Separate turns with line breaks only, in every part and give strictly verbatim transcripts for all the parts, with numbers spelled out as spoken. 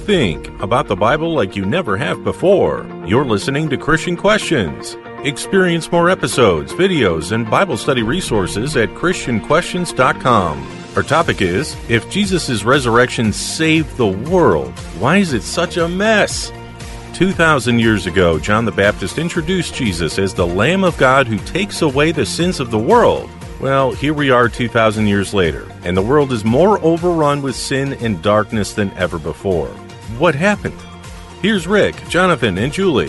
Think about the Bible like you never have before. You're listening to Christian Questions. Experience more episodes, videos, and Bible study resources at Christian Questions dot com. Our topic is, if Jesus' resurrection saved the world, why is it such a mess? two thousand years ago, John the Baptist introduced Jesus as the Lamb of God who takes away the sins of the world. Well, here we are two thousand years later, and the world is more overrun with sin and darkness than ever before. What happened? Here's Rick, Jonathan, and Julie.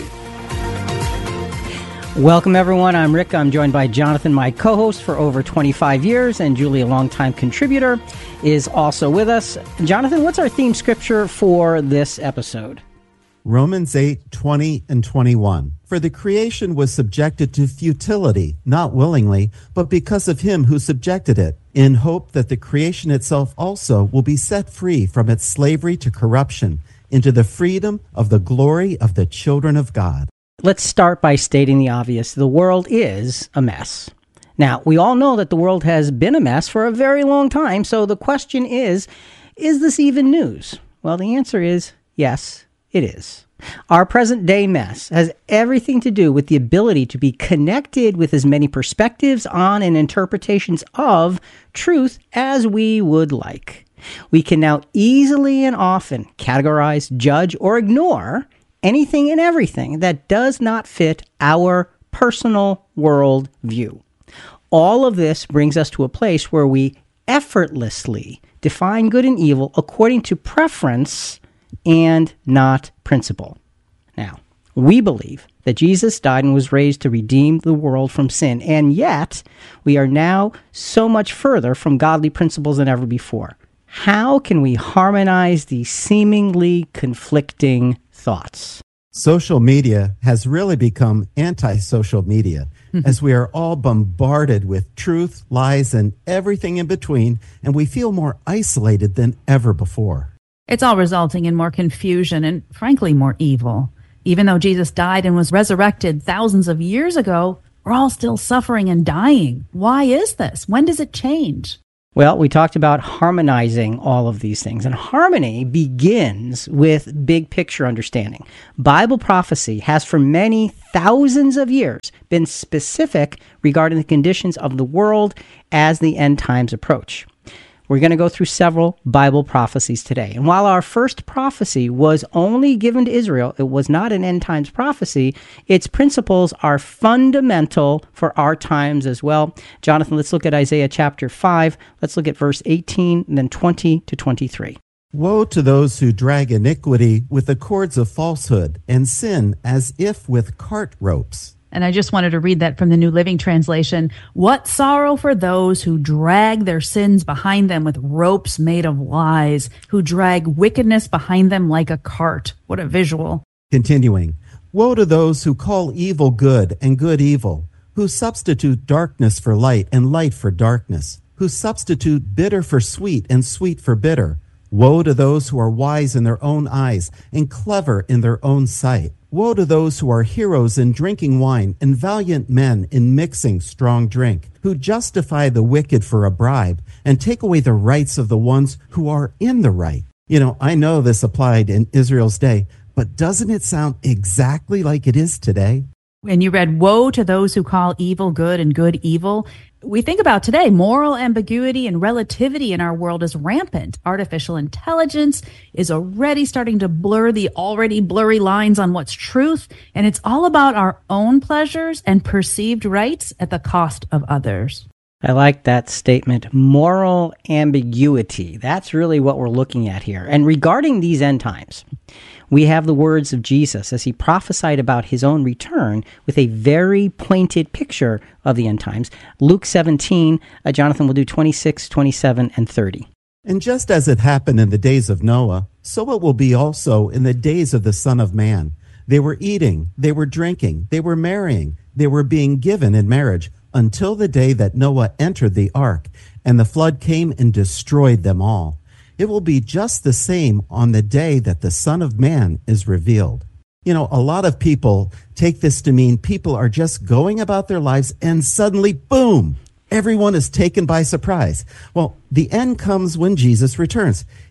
Welcome, everyone. I'm Rick. I'm joined by Jonathan, my co-host for over twenty-five years, and Julie, a longtime contributor, is also with us. Jonathan, what's our theme scripture for this episode?
Romans eight, twenty and twenty-one. For the creation was subjected to futility, not willingly, but because of him who subjected it, in hope that the creation itself also will be set free from its slavery to corruption, into the freedom of the glory of the children of God.
Let's start by stating the obvious. The world is a mess. Now, we all know that the world has been a mess for a very long time, so the question is, is this even news? Well, the answer is yes, it is. Our present-day mess has everything to do with the ability to be connected with as many perspectives on and interpretations of truth as we would like. We can now easily and often categorize, judge, or ignore anything and everything that does not fit our personal world view. All of this brings us to a place where we effortlessly define good and evil according to preference and not principle. Now, we believe that Jesus died and was raised to redeem the world from sin, and yet we are now so much further from godly principles than ever before. How can we harmonize these seemingly conflicting thoughts?
Social media has really become anti-social media, as we are all bombarded with truth, lies, and everything in between, and we feel more isolated than ever before.
It's all resulting in more confusion and, frankly, more evil. Even though Jesus died and was resurrected thousands of years ago, we're all still suffering and dying. Why is this? When does it change?
Well, we talked about harmonizing all of these things, and harmony begins with big picture understanding. Bible prophecy has for many thousands of years been specific regarding the conditions of the world as the end times approach. We're going to go through several Bible prophecies today. And while our first prophecy was only given to Israel, it was not an end times prophecy, its principles are fundamental for our times as well. Jonathan, let's look at Isaiah chapter five. Let's look at verse eighteen and then twenty to twenty-three.
Woe to those who drag iniquity with the cords of falsehood and sin as if with cart ropes.
And I just wanted to read that from the New Living Translation. What sorrow for those who drag their sins behind them with ropes made of lies, who drag wickedness behind them like a cart. What a visual.
Continuing, woe to those who call evil good and good evil, who substitute darkness for light and light for darkness, who substitute bitter for sweet and sweet for bitter. Woe to those who are wise in their own eyes and clever in their own sight. Woe to those who are heroes in drinking wine and valiant men in mixing strong drink, who justify the wicked for a bribe and take away the rights of the ones who are in the right. You know, I know this applied in Israel's day, but doesn't it sound exactly like it is today?
And you read, woe to those who call evil good and good evil. We think about today, moral ambiguity and relativity in our world is rampant. Artificial intelligence is already starting to blur the already blurry lines on what's truth, and it's all about our own pleasures and perceived rights at the cost of others.
I like that statement, moral ambiguity. That's really what we're looking at here. And regarding these end times, we have the words of Jesus as he prophesied about his own return with a very pointed picture of the end times. Luke seventeen, uh, Jonathan will do twenty-six, twenty-seven, and thirty.
And just as it happened in the days of Noah, so it will be also in the days of the Son of Man. They were eating, they were drinking, they were marrying, they were being given in marriage, until the day that Noah entered the ark, and the flood came and destroyed them all. It will be just the same on the day that the Son of Man is revealed. You know, a lot of people take this to mean people are just going about their lives and suddenly, boom, everyone is taken by surprise. Well, the end comes when Jesus returns.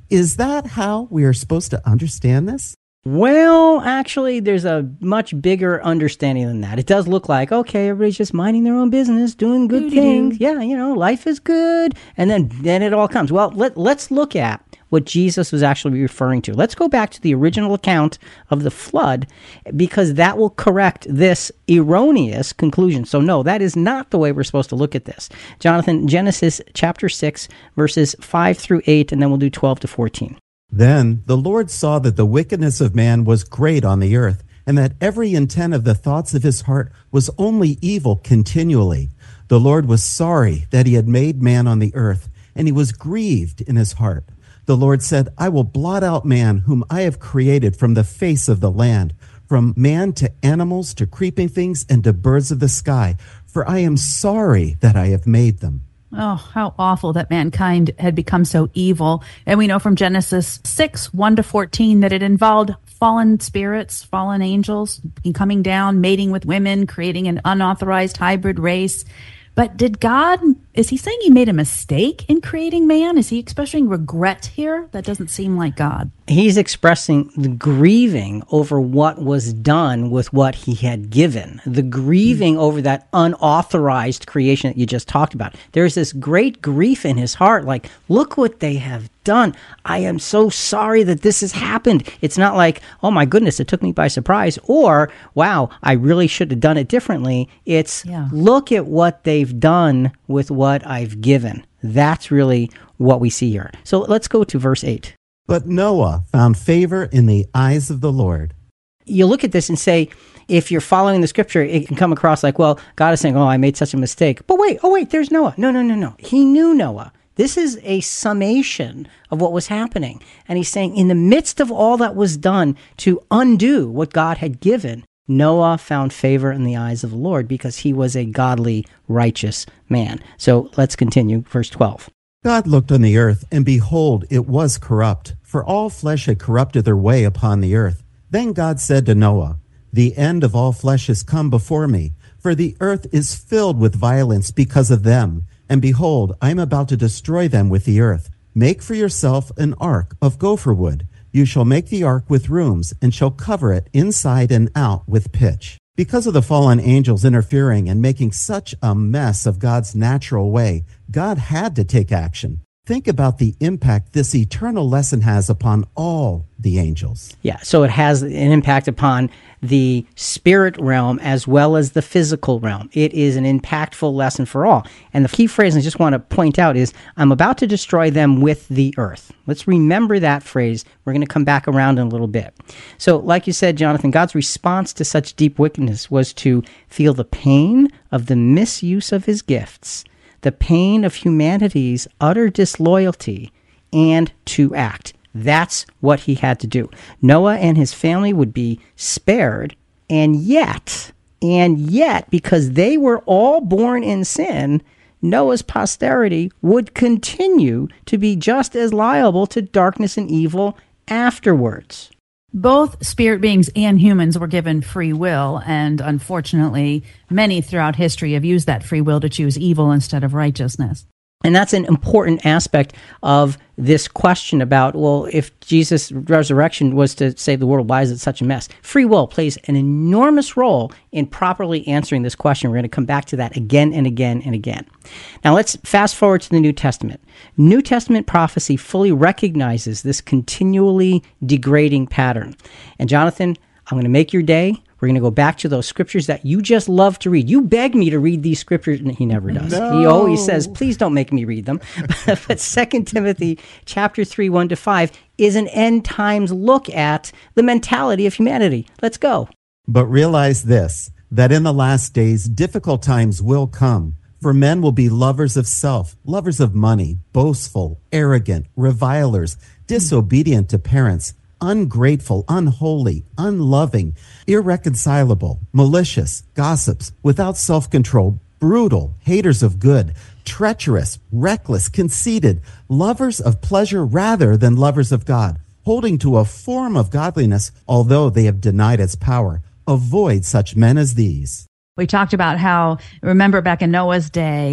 Is that how we are supposed to understand this?
Well, actually, there's a much bigger understanding than that. It does look like, okay, everybody's just minding their own business, doing good Doo-doo. things. Yeah, you know, life is good. And then, then it all comes. Well, let, let's look at what Jesus was actually referring to. Let's go back to the original account of the flood, because that will correct this erroneous conclusion. So no, that is not the way we're supposed to look at this. Jonathan, Genesis chapter six, verses five through eight, and then we'll do twelve to fourteen.
Then the Lord saw that the wickedness of man was great on the earth, and that every intent of the thoughts of his heart was only evil continually. The Lord was sorry that he had made man on the earth, and he was grieved in his heart. The Lord said, I will blot out man whom I have created from the face of the land, from man to animals to creeping things and to birds of the sky, for I am sorry that I have made them.
Oh, how awful that mankind had become so evil. And we know from Genesis six, one to fourteen, that it involved fallen spirits, fallen angels, coming down, mating with women, creating an unauthorized hybrid race. But did God, is he saying he made a mistake in creating man? Is he expressing regret here? That doesn't seem like God.
He's expressing the grieving over what was done with what he had given, the grieving mm. over that unauthorized creation that you just talked about. There's this great grief in his heart, like, look what they have done. I am so sorry that this has happened. It's not like, oh my goodness, it took me by surprise, or, wow, I really should have done it differently. It's, yeah. look at what they've done with what I've given. That's really what we see here. So let's go to verse eight.
But Noah found favor in the eyes of the Lord.
You look at this and say, if you're following the scripture, it can come across like, well, God is saying, oh, I made such a mistake. But wait, oh wait, there's Noah. No, no, no, no. He knew Noah. This is a summation of what was happening. And he's saying, in the midst of all that was done to undo what God had given, Noah found favor in the eyes of the Lord because he was a godly, righteous man. So let's continue, verse twelve.
God looked on the earth, and behold, it was corrupt, for all flesh had corrupted their way upon the earth. Then God said to Noah, the end of all flesh is come before me, for the earth is filled with violence because of them. And behold, I am about to destroy them with the earth. Make for yourself an ark of gopher wood. You shall make the ark with rooms, and shall cover it inside and out with pitch. Because of the fallen angels interfering and making such a mess of God's natural way, God had to take action. Think about the impact this eternal lesson has upon all the angels.
Yeah, so it has an impact upon the spirit realm as well as the physical realm. It is an impactful lesson for all. And the key phrase I just want to point out is, I'm about to destroy them with the earth. Let's remember that phrase. We're going to come back around in a little bit. So like you said, Jonathan, God's response to such deep wickedness was to feel the pain of the misuse of his gifts, the pain of humanity's utter disloyalty, and to act. That's what he had to do. Noah and his family would be spared, and yet, and yet, because they were all born in sin, Noah's posterity would continue to be just as liable to darkness and evil afterwards.
Both spirit beings and humans were given free will, and unfortunately, many throughout history have used that free will to choose evil instead of righteousness.
And that's an important aspect of this question about, well, if Jesus' resurrection was to save the world, why is it such a mess? Free will plays an enormous role in properly answering this question. We're going to come back to that again and again and again. Now let's fast forward to the New Testament. New Testament prophecy fully recognizes this continually degrading pattern. And Jonathan, I'm going to make your day. We're going to go back to those scriptures that you just love to read. You beg me to read these scriptures, and he never does.
No.
He always says, please don't make me read them. But Second Timothy chapter three, one to five is an end times look at the mentality of humanity. Let's go.
But realize this, that in the last days, difficult times will come. For men will be lovers of self, lovers of money, boastful, arrogant, revilers, disobedient to parents, ungrateful, unholy, unloving, irreconcilable, malicious, gossips, without self-control, brutal, haters of good, treacherous, reckless, conceited, lovers of pleasure rather than lovers of God, holding to a form of godliness, although they have denied its power. Avoid such men as these.
We talked about how, remember back in Noah's day,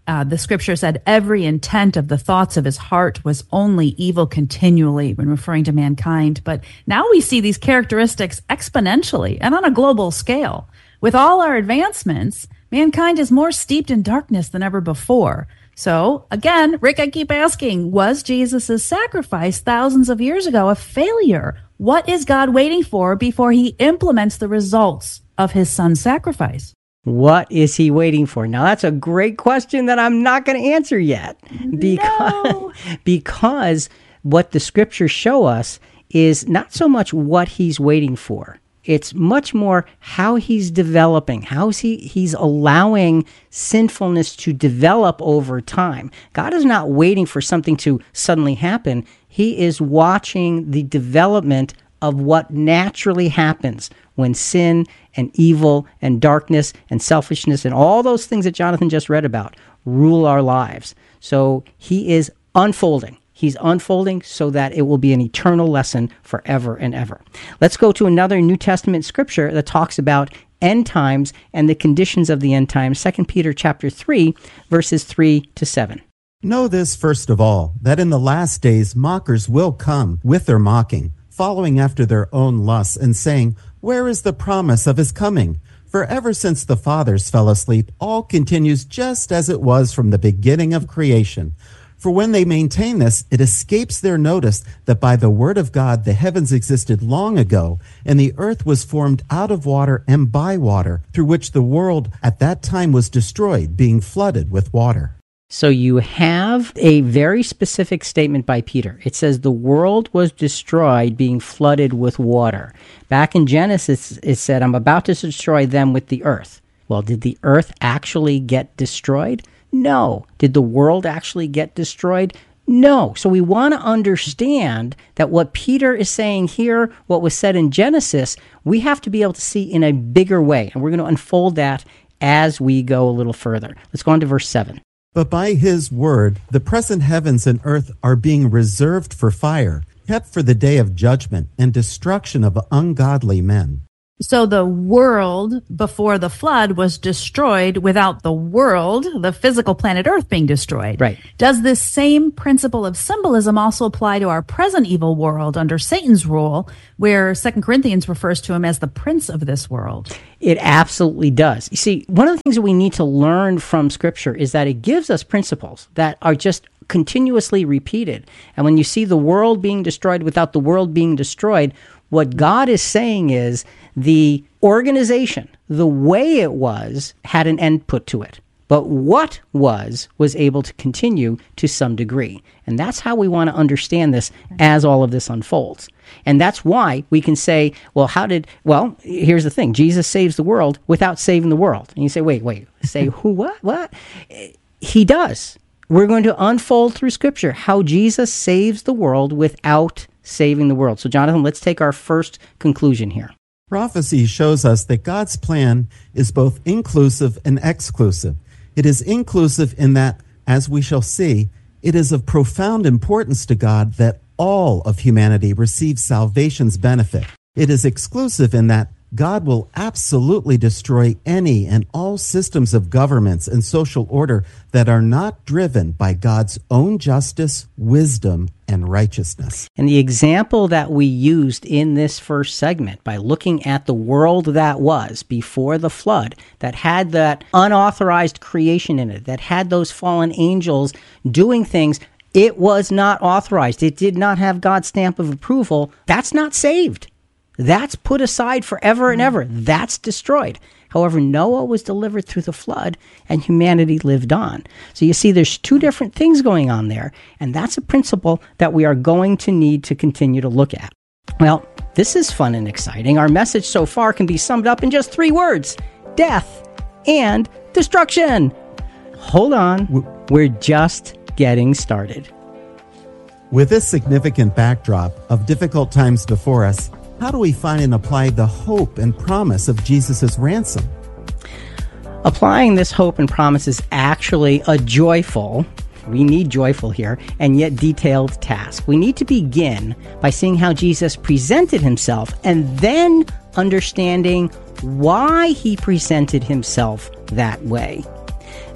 Uh, the scripture said every intent of the thoughts of his heart was only evil continually when referring to mankind. But now we see these characteristics exponentially and on a global scale. With all our advancements, mankind is more steeped in darkness than ever before. So again, Rick, I keep asking, was Jesus' sacrifice thousands of years ago a failure? What is God waiting for before he implements the results of his son's sacrifice?
What is he waiting for? Now, that's a great question that I'm not going to answer yet. Because,
No.
because what the scriptures show us is not so much what he's waiting for. It's much more how he's developing, how he, he's allowing sinfulness to develop over time. God is not waiting for something to suddenly happen. He is watching the development of what naturally happens when sin and evil and darkness and selfishness and all those things that Jonathan just read about rule our lives. So he is unfolding. He's unfolding so that it will be an eternal lesson forever and ever. Let's go to another New Testament scripture that talks about end times and the conditions of the end times, Second Peter chapter three, verses three to seven.
Know this first of all, that in the last days mockers will come with their mocking, following after their own lusts, and saying, "Where is the promise of his coming? For ever since the fathers fell asleep, all continues just as it was from the beginning of creation." For when they maintain this, it escapes their notice that by the word of God the heavens existed long ago, and the earth was formed out of water and by water, through which the world at that time was destroyed, being flooded with water.
So you have a very specific statement by Peter. It says the world was destroyed, being flooded with water. Back in Genesis, it said, I'm about to destroy them with the earth. Well, did the earth actually get destroyed? No. Did the world actually get destroyed? No. So we want to understand that what Peter is saying here, what was said in Genesis, we have to be able to see in a bigger way. And we're going to unfold that as we go a little further. Let's go on to verse seven.
But by his word, the present heavens and earth are being reserved for fire, kept for the day of judgment and destruction of ungodly men.
So the world before the flood was destroyed without the world, the physical planet Earth, being destroyed.
Right.
Does this same principle of symbolism also apply to our present evil world under Satan's rule, where Second Corinthians refers to him as the prince of this world?
It absolutely does. You see, one of the things that we need to learn from Scripture is that it gives us principles that are just continuously repeated. And when you see the world being destroyed without the world being destroyed, what God is saying is the organization, the way it was, had an end put to it. But what was, was able to continue to some degree. And that's how we want to understand this as all of this unfolds. And that's why we can say, well, how did, well, here's the thing. Jesus saves the world without saving the world. And you say, wait, wait, say who, what, what? He does. We're going to unfold through Scripture how Jesus saves the world without saving the world. So, Jonathan, let's take our first conclusion here.
Prophecy shows us that God's plan is both inclusive and exclusive. It is inclusive in that, as we shall see, it is of profound importance to God that all of humanity receives salvation's benefit. It is exclusive in that God will absolutely destroy any and all systems of governments and social order that are not driven by God's own justice, wisdom, and righteousness.
And the example that we used in this first segment, by looking at the world that was before the flood, that had that unauthorized creation in it, that had those fallen angels doing things, it was not authorized. It did not have God's stamp of approval. That's not saved. That's put aside forever and ever. That's destroyed. However, Noah was delivered through the flood and humanity lived on. So you see, there's two different things going on there. And that's a principle that we are going to need to continue to look at. Well, this is fun and exciting. Our message so far can be summed up in just three words: death and destruction. Hold on. We're just getting started.
With this significant backdrop of difficult times before us, how do we find and apply the hope and promise of Jesus' ransom?
Applying this hope and promise is actually a joyful, we need joyful here, and yet detailed task. We need to begin by seeing how Jesus presented himself and then understanding why he presented himself that way.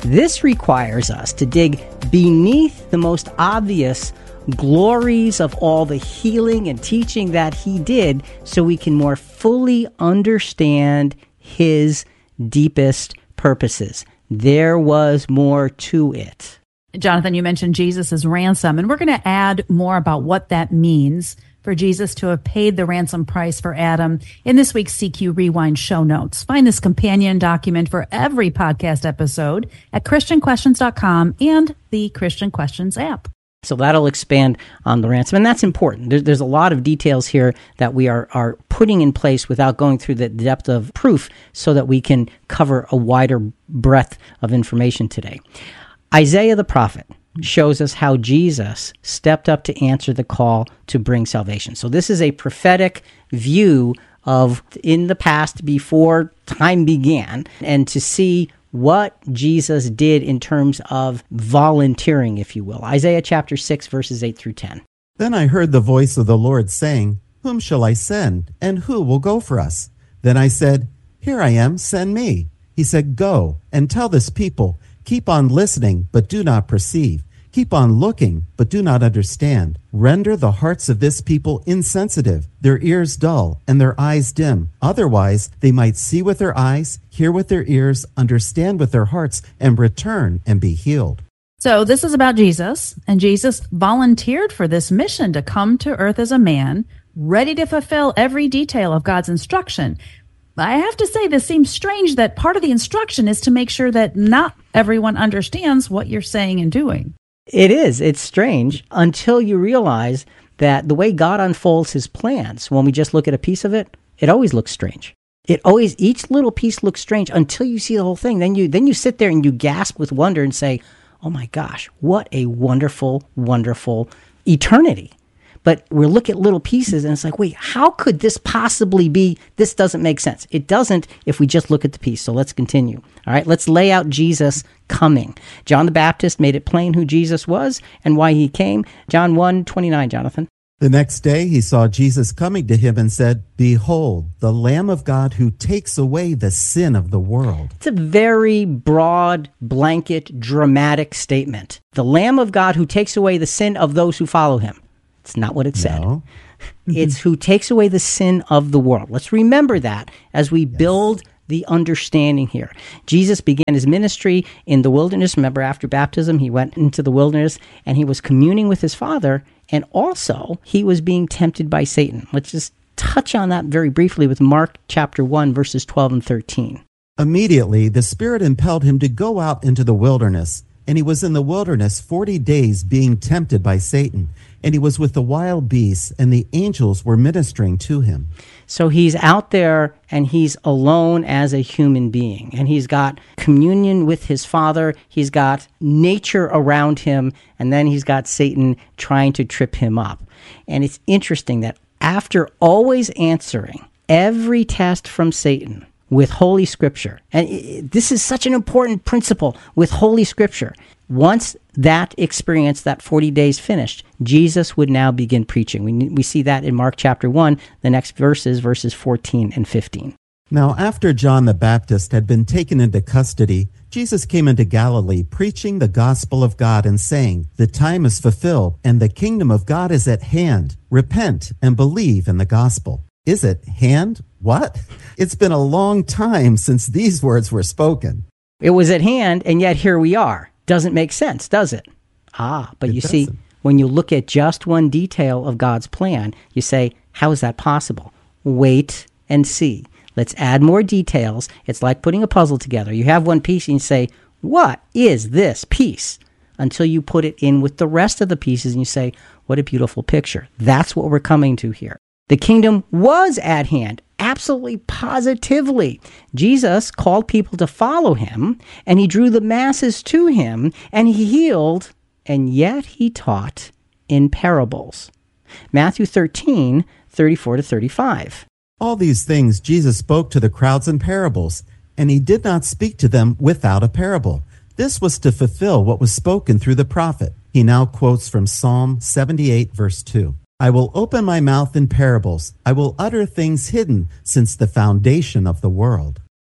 This requires us to dig beneath the most obvious glories of all the healing and teaching that he did so we can more fully understand his deepest purposes. There was more to it.
Jonathan, you mentioned Jesus' ransom, and we're going to add more about what that means for Jesus to have paid the ransom price for Adam in this week's C Q Rewind show notes. Find this companion document for every podcast episode at Christian Questions dot com and the Christian Questions app.
So that'll expand on the ransom, and that's important. There's, there's a lot of details here that we are, are putting in place without going through the depth of proof so that we can cover a wider breadth of information today. Isaiah the prophet shows us how Jesus stepped up to answer the call to bring salvation. So this is a prophetic view of in the past before time began, and to see what Jesus did in terms of volunteering, if you will. Isaiah chapter six, verses eight through ten.
Then I heard the voice of the Lord saying, Whom shall I send, and who will go for us? Then I said, Here I am, send me. He said, Go, and tell this people, keep on listening, but do not perceive. Keep on looking, but do not understand. Render the hearts of this people insensitive, their ears dull, and their eyes dim. Otherwise, they might see with their eyes, hear with their ears, understand with their hearts, and return and be healed.
So this is about Jesus, and Jesus volunteered for this mission to come to earth as a man, ready to fulfill every detail of God's instruction. I have to say, this seems strange that part of the instruction is to make sure that not everyone understands what you're saying and doing.
It is. It's strange until you realize that the way God unfolds his plans, when we just look at a piece of it, it always looks strange. It always, each little piece looks strange until you see the whole thing. Then you, then you sit there and you gasp with wonder and say, oh my gosh, what a wonderful, wonderful eternity. But we look at little pieces and it's like, wait, how could this possibly be? This doesn't make sense. It doesn't if we just look at the piece. So let's continue. All right, let's lay out Jesus coming. John the Baptist made it plain who Jesus was and why he came. John one twenty-nine, Jonathan.
The next day he saw Jesus coming to him and said, Behold, the Lamb of God who takes away the sin of the world.
It's a very broad, blanket, dramatic statement. The Lamb of God who takes away the sin of those who follow him. It's not what it said.
No.
It's who takes away the sin of the world. Let's remember that as we
Yes.
build the understanding here. Jesus began his ministry in the wilderness. Remember, after baptism, he went into the wilderness and he was communing with his Father, and also he was being tempted by Satan. Let's just touch on that very briefly with Mark chapter one, verses twelve and thirteen.
Immediately the Spirit impelled him to go out into the wilderness, and he was in the wilderness forty days being tempted by Satan. And he was with the wild beasts, and the angels were ministering to him.
So he's out there and he's alone as a human being, and he's got communion with his Father. He's got nature around him, and then he's got Satan trying to trip him up. And it's interesting that after always answering every test from Satan with Holy Scripture, and it, this is such an important principle with Holy Scripture, once that experience, that forty days finished, Jesus would now begin preaching. We we see that in Mark chapter one, the next verses, verses fourteen and fifteen.
Now after John the Baptist had been taken into custody, Jesus came into Galilee, preaching the gospel of God and saying, The time is fulfilled, and the kingdom of God is at hand. Repent and believe in the gospel. Is it hand? What? It's been a long time since these words were spoken.
It was at hand, and yet here we are. Doesn't make sense, does it? Ah, but
It
you see,
doesn't.
when you look at just one detail of God's plan, you say, how is that possible? Wait and see. Let's add more details. It's like putting a puzzle together. You have one piece and you say, what is this piece? Until you put it in with the rest of the pieces and you say, what a beautiful picture. That's what we're coming to here. The kingdom was at hand, absolutely positively. Jesus called people to follow him, and he drew the masses to him, and he healed, and yet he taught in parables. Matthew thirteen, thirty-four to thirty-five.
All these things Jesus spoke to the crowds in parables, and he did not speak to them without a parable. This was to fulfill what was spoken through the prophet. He now quotes from Psalm seventy-eight, verse two. I will open my mouth in parables. I will utter things hidden since the foundation of the world.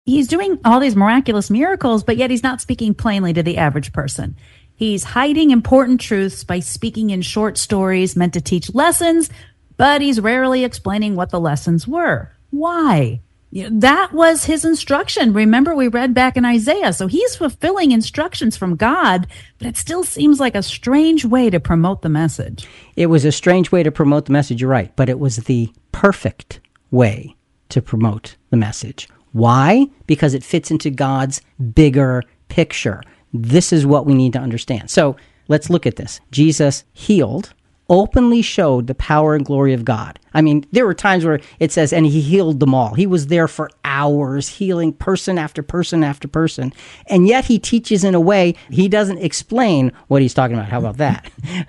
He's doing all these miraculous miracles, but yet he's not speaking plainly to the average person. He's hiding important truths by speaking in short stories meant to teach lessons, but he's rarely explaining what the lessons were. Why? You know, that was his instruction. Remember, we read back in Isaiah. So he's fulfilling instructions from God, but it still seems like a strange way to promote the message.
It was a strange way to promote the message, you're right, but it was the perfect way to promote the message. Why? Because it fits into God's bigger picture. This is what we need to understand. So let's look at this. Jesus healed, openly showed the power and glory of God. I mean, there were times where it says, and he healed them all. He was there for hours, healing person after person after person. And yet he teaches in a way he doesn't explain what he's talking about. How about that?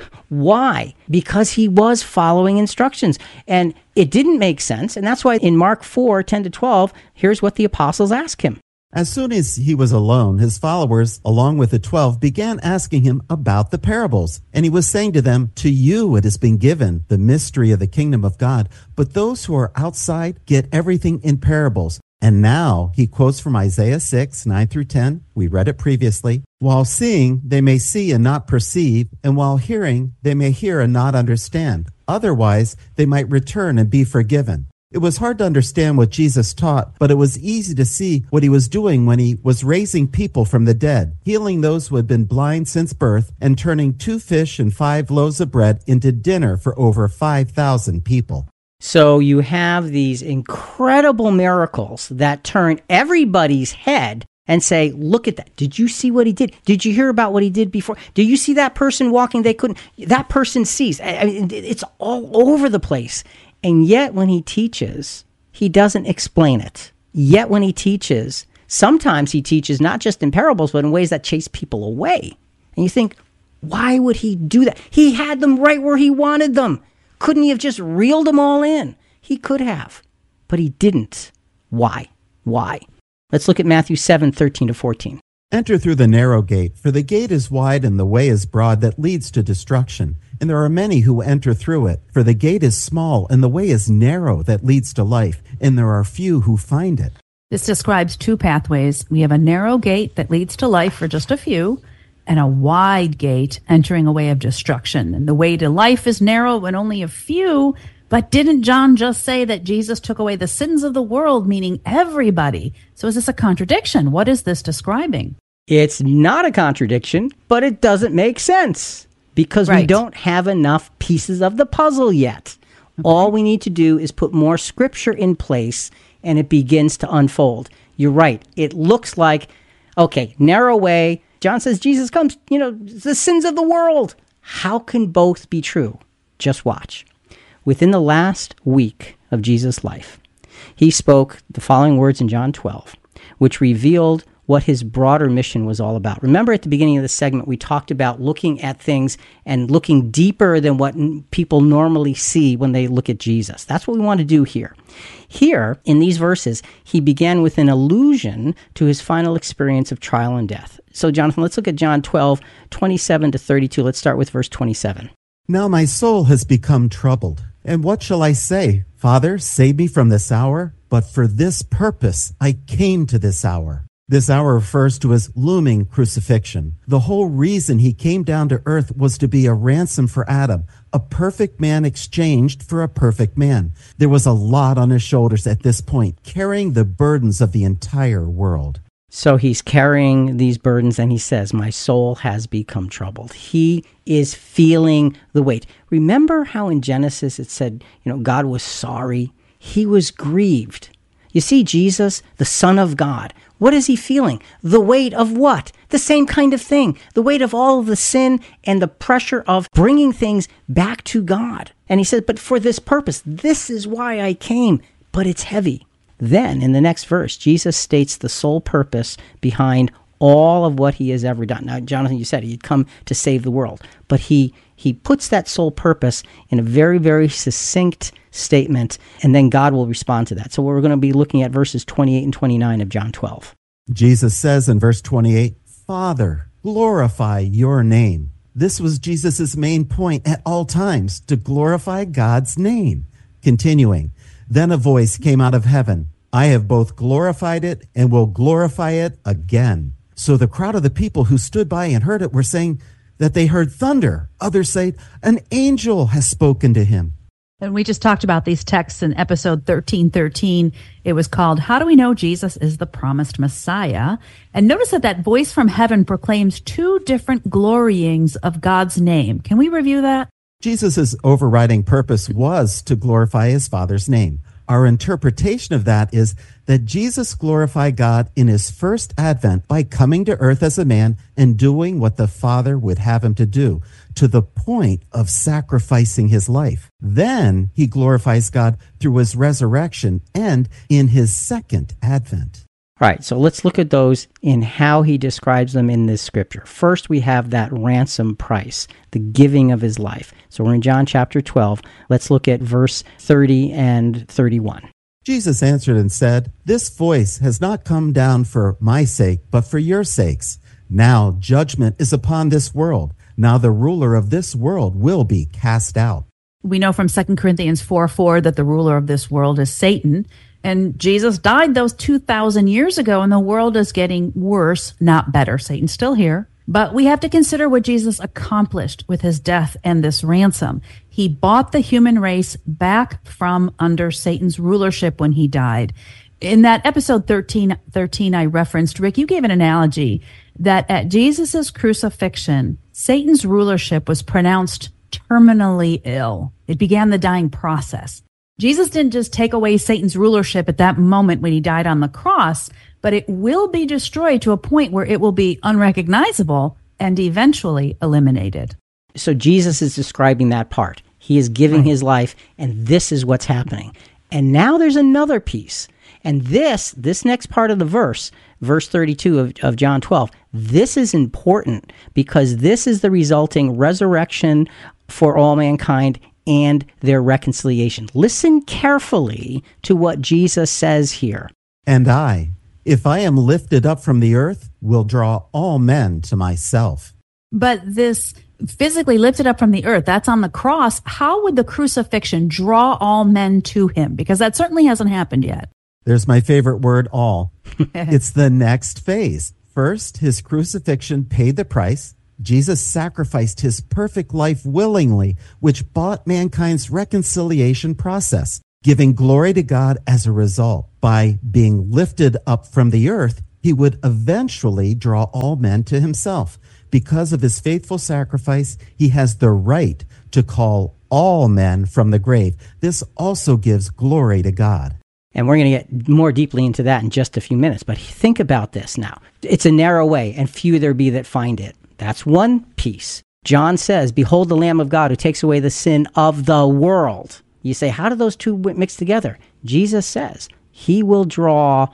Why? Because he was following instructions. And it didn't make sense. And that's why in Mark four, ten to twelve, here's what the apostles ask him.
As soon as he was alone, his followers, along with the twelve, began asking him about the parables. And he was saying to them, to you it has been given the mystery of the kingdom of God, but those who are outside get everything in parables. And now he quotes from Isaiah six, nine through ten. We read it previously. While seeing, they may see and not perceive, and while hearing, they may hear and not understand. Otherwise, they might return and be forgiven. It was hard to understand what Jesus taught, but it was easy to see what he was doing when he was raising people from the dead, healing those who had been blind since birth, and turning two fish and five loaves of bread into dinner for over five thousand people.
So you have these incredible miracles that turn everybody's head and say, look at that. Did you see what he did? Did you hear about what he did before? Did you see that person walking? They couldn't. That person sees. I mean, it's all over the place. And yet when he teaches, he doesn't explain it. Yet when he teaches, sometimes he teaches not just in parables, but in ways that chase people away. And you think, why would he do that? He had them right where he wanted them. Couldn't he have just reeled them all in? He could have, but he didn't. Why? Why? Let's look at Matthew seven, thirteen to fourteen.
Enter through the narrow gate, for the gate is wide and the way is broad that leads to destruction. And there are many who enter through it. For the gate is small and the way is narrow that leads to life, and there are few who find it.
This describes two pathways. We have a narrow gate that leads to life for just a few, and a wide gate entering a way of destruction. And the way to life is narrow and only a few. But didn't John just say that Jesus took away the sins of the world, meaning everybody? So is this a contradiction? What is this describing?
It's not a contradiction, but it doesn't make sense because
Right.
we don't have enough pieces of the puzzle yet. Okay. All we need to do is put more scripture in place and it begins to unfold. You're right. It looks like, okay, narrow way. John says Jesus comes, you know, the sins of the world. How can both be true? Just watch. Within the last week of Jesus' life, he spoke the following words in John twelve, which revealed what his broader mission was all about. Remember at the beginning of the segment, we talked about looking at things and looking deeper than what n- people normally see when they look at Jesus. That's what we want to do here. Here, in these verses, he began with an allusion to his final experience of trial and death. So, Jonathan, let's look at John twelve, twenty-seven to thirty-two. Let's start with verse twenty-seven.
Now my soul has become troubled. And what shall I say? Father, save me from this hour. But for this purpose I came to this hour. This hour refers to his looming crucifixion. The whole reason he came down to earth was to be a ransom for Adam, a perfect man exchanged for a perfect man. There was a lot on his shoulders at this point, carrying the burdens of the entire world.
So he's carrying these burdens and he says, my soul has become troubled. He is feeling the weight. Remember how in Genesis it said, you know, God was sorry. He was grieved. You see, Jesus, the Son of God, what is he feeling? The weight of what? The same kind of thing. The weight of all of the sin and the pressure of bringing things back to God. And he said, but for this purpose, this is why I came, but it's heavy. Then, in the next verse, Jesus states the sole purpose behind all of what he has ever done. Now, Jonathan, you said he'd come to save the world, but he he puts that sole purpose in a very, very succinct statement, and then God will respond to that. So we're going to be looking at verses twenty-eight and twenty-nine of John twelve.
Jesus says in verse twenty-eight, Father, glorify your name. This was Jesus' main point at all times, to glorify God's name. Continuing, then a voice came out of heaven. I have both glorified it and will glorify it again. So the crowd of the people who stood by and heard it were saying that they heard thunder. Others say, an angel has spoken to him.
And we just talked about these texts in episode thirteen thirteen. It was called, How Do We Know Jesus is the Promised Messiah? And notice that that voice from heaven proclaims two different gloryings of God's name. Can we review that?
Jesus' overriding purpose was to glorify his Father's name. Our interpretation of that is that Jesus glorified God in his first advent by coming to earth as a man and doing what the Father would have him to do, to the point of sacrificing his life. Then he glorifies God through his resurrection and in his second advent.
All right, so let's look at those in how he describes them in this scripture. First, we have that ransom price, the giving of his life. So we're in John chapter twelve. Let's look at verse thirty and thirty-one.
Jesus answered and said, This voice has not come down for my sake, but for your sakes. Now judgment is upon this world. Now the ruler of this world will be cast out.
We know from Second Corinthians four four that the ruler of this world is Satan. And Jesus died those two thousand years ago, and the world is getting worse, not better. Satan's still here. But we have to consider what Jesus accomplished with his death and this ransom. He bought the human race back from under Satan's rulership when he died. In that episode thirteen thirteen I referenced, Rick, you gave an analogy that at Jesus' crucifixion, Satan's rulership was pronounced terminally ill. It began the dying process. Jesus didn't just take away Satan's rulership at that moment when he died on the cross, but it will be destroyed to a point where it will be unrecognizable and eventually eliminated.
So Jesus is describing that part. He is giving
Right.
his life, and this is what's happening. And now there's another piece. And this, this next part of the verse, verse thirty-two of, of John twelve, this is important because this is the resulting resurrection for all mankind and their reconciliation. Listen carefully to what Jesus says here.
And I, if I am lifted up from the earth, will draw all men to myself.
But this physically lifted up from the earth, that's on the cross. How would the crucifixion draw all men to him? Because that certainly hasn't happened yet.
There's my favorite word, all. It's the next phase. First, his crucifixion paid the price. Jesus sacrificed his perfect life willingly, which bought mankind's reconciliation process, giving glory to God as a result. By being lifted up from the earth, he would eventually draw all men to himself. Because of his faithful sacrifice, he has the right to call all men from the grave. This also gives glory to God.
And we're going to get more deeply into that in just a few minutes. But think about this now. It's a narrow way, and few there be that find it. That's one piece. John says, Behold the Lamb of God who takes away the sin of the world. You say, how do those two mix together? Jesus says, he will draw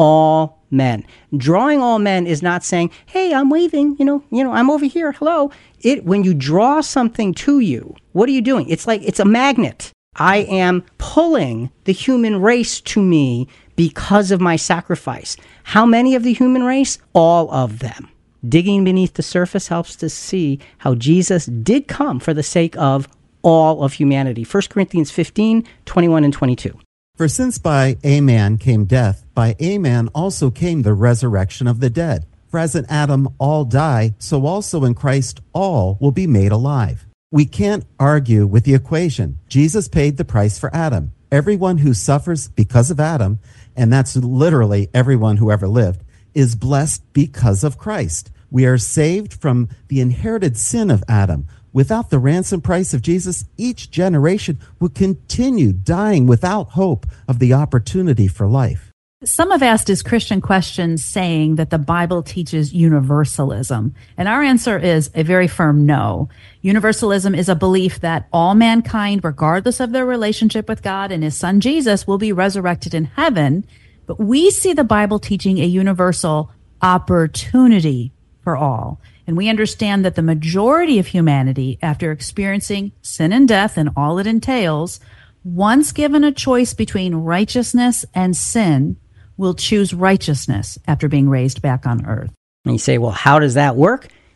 all men. Drawing all men is not saying, hey, I'm waving, you know, you know, I'm over here, hello. It when you draw something to you, what are you doing? It's like it's a magnet. I am pulling the human race to me because of my sacrifice. How many of the human race? All of them. Digging beneath the surface helps to see how Jesus did come for the sake of all of humanity. First Corinthians fifteen, twenty-one and twenty-two.
For since by a man came death, by a man also came the resurrection of the dead. For as in Adam all die, so also in Christ all will be made alive. We can't argue with the equation. Jesus paid the price for Adam. Everyone who suffers because of Adam, and that's literally everyone who ever lived, is blessed because of Christ. We are saved from the inherited sin of Adam. Without the ransom price of Jesus, each generation would continue dying without hope of the opportunity for life.
Some have asked us Christian questions saying that the Bible teaches universalism. And our answer is a very firm no. Universalism is a belief that all mankind, regardless of their relationship with God and his son Jesus, will be resurrected in heaven. But we see the Bible teaching a universal opportunity for all. And we understand that the majority of humanity, after experiencing sin and death and all it entails, once given a choice between righteousness and sin, will choose righteousness after being raised back on earth.
And you say, well, how does that work?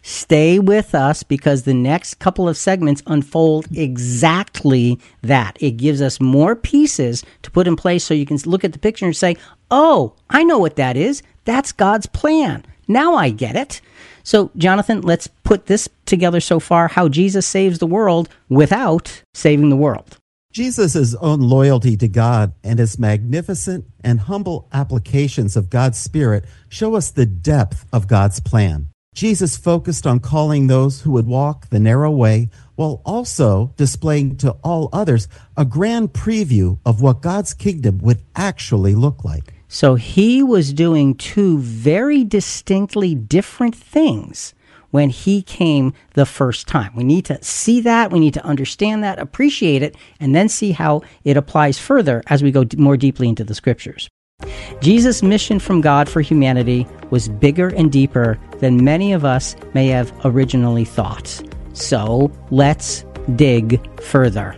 Stay with us because the next couple of segments unfold exactly that. It gives us more pieces to put in place so you can look at the picture and say, oh, I know what that is. That's God's plan. Now I get it. So, Jonathan, let's put this together so far, how Jesus saves the world without saving the world.
Jesus' own loyalty to God and his magnificent and humble applications of God's Spirit show us the depth of God's plan. Jesus focused on calling those who would walk the narrow way while also displaying to all others a grand preview of what God's kingdom would actually look like.
So he was doing two very distinctly different things when he came the first time. We need to see that, we need to understand that, appreciate it, and then see how it applies further as we go d- more deeply into the scriptures. Jesus' mission from God for humanity was bigger and deeper than many of us may have originally thought. So let's dig further.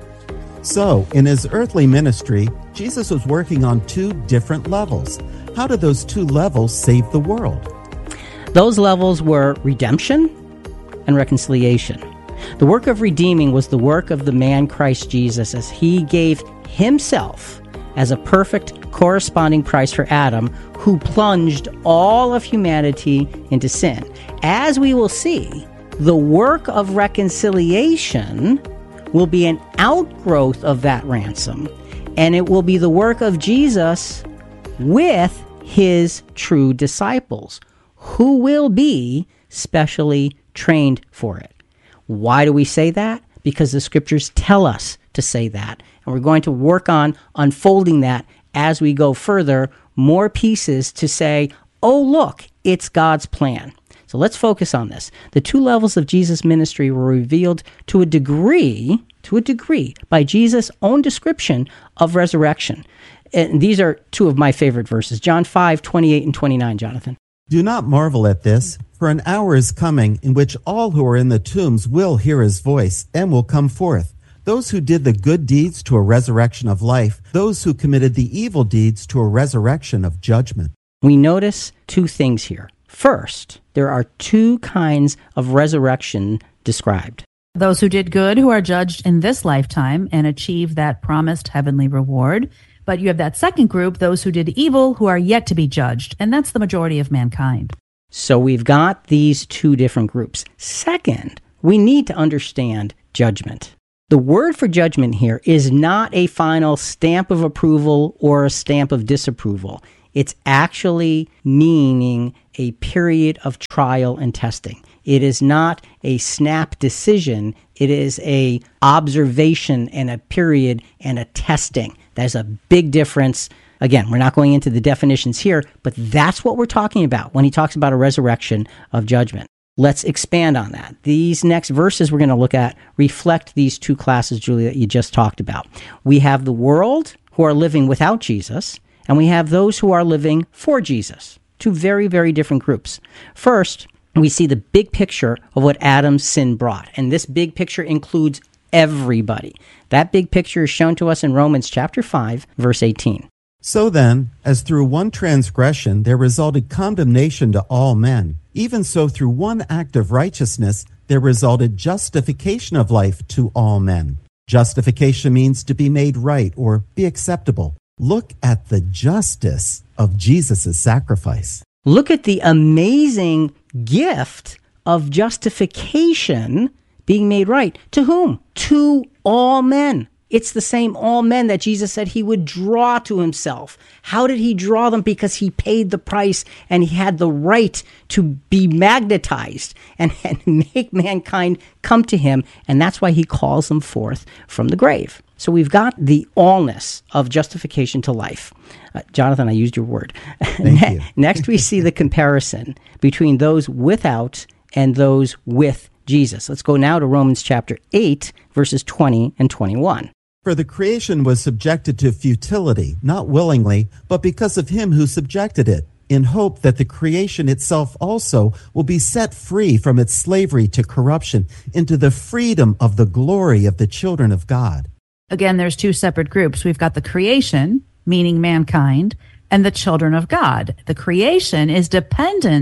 So, in his earthly ministry, Jesus was working on two different levels. How did those two levels save the world?
Those levels were redemption and reconciliation. The work of redeeming was the work of the man Christ Jesus as he gave himself as a perfect corresponding price for Adam, who plunged all of humanity into sin. As we will see, the work of reconciliation will be an outgrowth of that ransom, and it will be the work of Jesus with his true disciples, who will be specially trained for it. Why do we say that? Because the scriptures tell us to say that. And we're going to work on unfolding that as we go further, more pieces to say, oh, look, it's God's plan. So let's focus on this. The two levels of Jesus' ministry were revealed to a degree, to a degree, by Jesus' own description of resurrection. And these are two of my favorite verses, John five, twenty-eight and twenty-nine, Jonathan.
Do not marvel at this, for an hour is coming in which all who are in the tombs will hear his voice and will come forth. Those who did the good deeds to a resurrection of life, those who committed the evil deeds to a resurrection of judgment.
We notice two things here. First, there are two kinds of resurrection described.
Those who did good, who are judged in this lifetime and achieve that promised heavenly reward. But you have that second group, those who did evil, who are yet to be judged. And that's the majority of mankind.
So we've got these two different groups. Second, we need to understand judgment. The word for judgment here is not a final stamp of approval or a stamp of disapproval. It's actually meaning a period of trial and testing. It is not a snap decision. It is a observation and a period and a testing. There's a big difference. Again, we're not going into the definitions here, but that's what we're talking about when he talks about a resurrection of judgment. Let's expand on that. These next verses we're going to look at reflect these two classes, Julie, that you just talked about. We have the world who are living without Jesus, and we have those who are living for Jesus. Two very, very different groups. First, we see the big picture of what Adam's sin brought, and this big picture includes everybody. That big picture is shown to us in Romans chapter five, verse eighteen.
So then, as through one transgression there resulted condemnation to all men, even so through one act of righteousness there resulted justification of life to all men. Justification means to be made right or be acceptable. Look at the justice of Jesus' sacrifice.
Look at the amazing gift of justification being made right. To whom? To all men. It's the same all men that Jesus said he would draw to himself. How did he draw them? Because he paid the price and he had the right to be magnetized and, and make mankind come to him. And that's why he calls them forth from the grave. So we've got the allness of justification to life. Uh, Jonathan, I used your word.
Thank you.
Next, we see the comparison between those without and those with Jesus. Let's go now to Romans chapter eight, verses twenty and twenty-one.
For the creation was subjected to futility, not willingly, but because of him who subjected it, in hope that the creation itself also will be set free from its slavery to corruption into the freedom of the glory of the children of God.
Again, there's two separate groups. We've got the creation, meaning mankind, and the children of God. The creation is dependent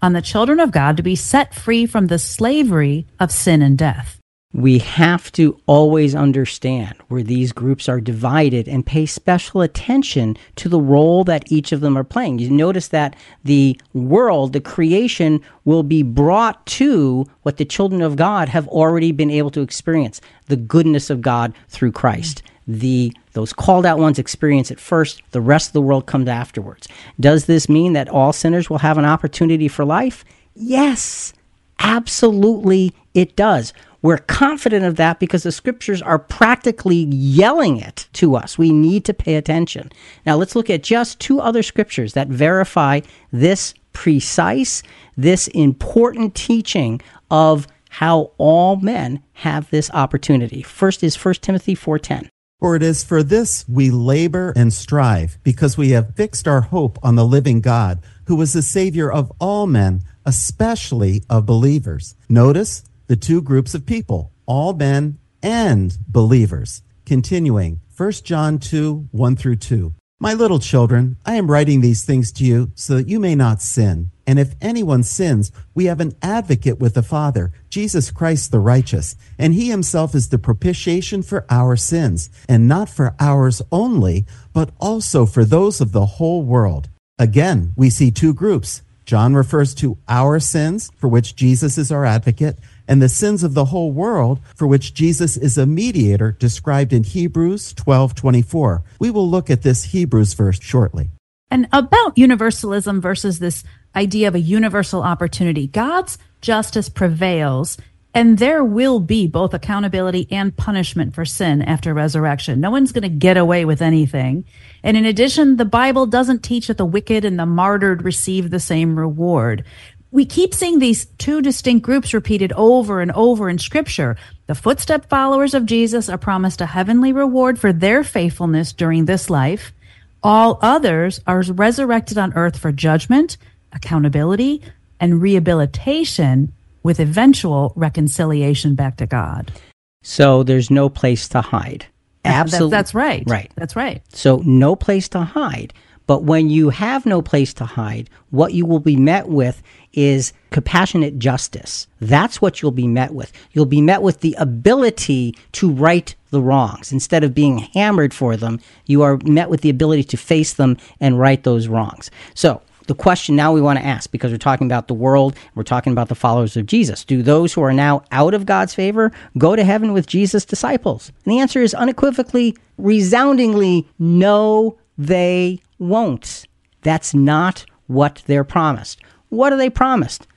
on the children of God to be set free from the slavery of sin and death.
We have to always understand where these groups are divided and pay special attention to the role that each of them are playing. You notice that the world, the creation, will be brought to what the children of God have already been able to experience, the goodness of God through Christ. The those called out ones experience it first, the rest of the world comes afterwards. Does this mean that all sinners will have an opportunity for life? Yes, absolutely it does. We're confident of that because the scriptures are practically yelling it to us. We need to pay attention. Now let's look at just two other scriptures that verify this precise, this important teaching of how all men have this opportunity. First is First Timothy four ten.
For it is for this we labor and strive, because we have fixed our hope on the living God, who is the Savior of all men, especially of believers. Notice the two groups of people, all men and believers. Continuing, First John two, one through two. My little children, I am writing these things to you so that you may not sin. And if anyone sins, we have an advocate with the Father, Jesus Christ the righteous. And he himself is the propitiation for our sins, and not for ours only, but also for those of the whole world. Again, we see two groups. John refers to our sins, for which Jesus is our advocate, and the sins of the whole world, for which Jesus is a mediator, described in Hebrews twelve twenty-four. We will look at this Hebrews verse shortly.
And about universalism versus this idea of a universal opportunity, God's justice prevails, and there will be both accountability and punishment for sin after resurrection. No one's going to get away with anything. And in addition, the Bible doesn't teach that the wicked and the martyred receive the same reward. We keep seeing these two distinct groups repeated over and over in Scripture. The footstep followers of Jesus are promised a heavenly reward for their faithfulness during this life. All others are resurrected on earth for judgment, accountability, and rehabilitation, with eventual reconciliation back to God.
So there's no place to hide. Absolutely.
That, that's right.
Right.
That's right.
So no place to hide. But when you have no place to hide, what you will be met with is compassionate justice. That's what you'll be met with. You'll be met with the ability to right the wrongs. Instead of being hammered for them, you are met with the ability to face them and right those wrongs. So the question now we want to ask, because we're talking about the world, we're talking about the followers of Jesus. Do those who are now out of God's favor go to heaven with Jesus' disciples? And the answer is unequivocally, resoundingly, no, they won't. That's not what they're promised. What are they promised?